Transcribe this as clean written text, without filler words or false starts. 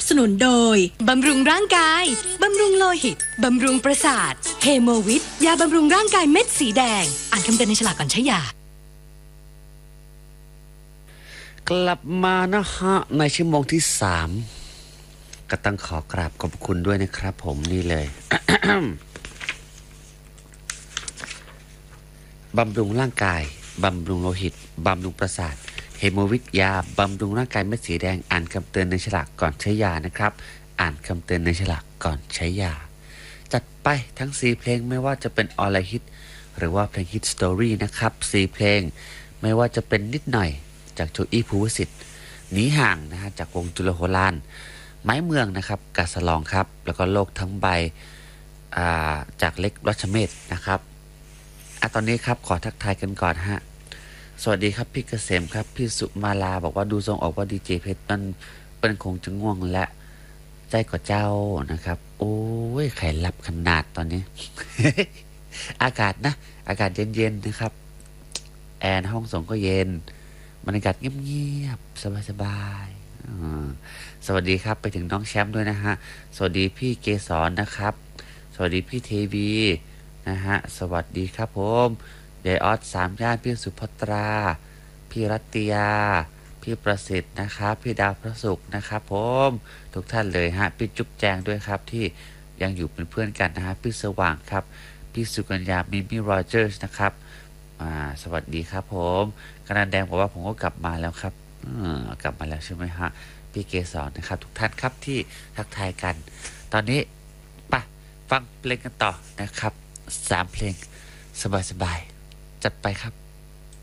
สนุนโดยบำรุงร่างกายบำรุงโลหิตบำรุงประสาทเฮโมวิทยาบำรุงร่างกายเม็ดสีแดงอ่านคำเตือนในฉลากก่อนใช้ยากลับมานะฮะในชั่วโมงที่3ก็ต้องขอกราบขอบคุณด้วยนะครับผมนี่เลย บำรุงร่างกายบำรุงโลหิตบำรุงประสาทเฮโมวิทยาบำรุงร่างกายเม็ดสีแดงอ่านคำเตือนในฉลากก่อนใช้ยานะครับอ่านคำเตือนในฉลากก่อนใช้ยาจัดไปทั้ง4เพลงไม่ว่าจะเป็นออลฮิตหรือว่าเพลงฮิตสตอรี่นะครับ4เพลงไม่ว่าจะเป็นนิดหน่อยจากโจอี้ภูวสิทธิ์หนีห่างนะฮะจากวงจุลโหฬารไม้เมืองนะครับกาสลองครับแล้วก็โลกทั้งใบจากเล็กรัชเมธนะครับตอนนี้ครับขอทักทายกันก่อนฮะสวัสดีครับพี่เกษมครับพี่สุมาลาบอกว่าดูทรงออกว่าดีเจเพชรมันเป็นคงจะง่วงและใจกว่าเจ้านะครับโอ้ยไข่ลับขนาดตอนนี้ อากาศเย็นๆนะครับแอร์ในห้องส่งก็เย็นบรรยากาศเงียบๆสบายๆสวัสดีครับไปถึงน้องแชมป์ด้วยนะฮะสวัสดีพี่เกสรนะครับสวัสดีพี่เทวีนะฮะสวัสดีครับผมยายออส3ย่านพี่สุภัตราพี่รัตติยาพี่ประสิทธิ์นะครับพี่ดาวพระศุกร์นะครับผมทุกท่านเลยฮะพี่จุ๊บแจงด้วยครับที่ยังอยู่เป็นเพื่อนกันนะฮะพี่สว่างครับพี่สุกัญญามิมี่โรเจอร์สนะครับสวัสดีครับผมกนันแดงบอกว่าผมก็กลับมาแล้วครับกลับมาแล้วใช่ไหมฮะพี่เกสรนะครับทุกท่านครับที่ทักทายกันตอนนี้ไปฟังเพลงกันต่อนะครับ3เพลงสบายๆจัดไปครับ